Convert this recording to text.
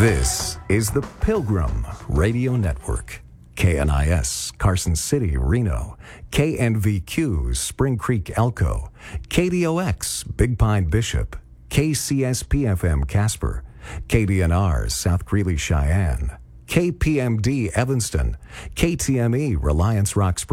This is the Pilgrim Radio Network. KNIS, Carson City, Reno. KNVQ, Spring Creek, Elko. KDOX, Big Pine, Bishop. KCSP-FM, Casper. KDNR, South Greeley, Cheyenne. KPMD, Evanston. KTME, Reliance Rock Springs.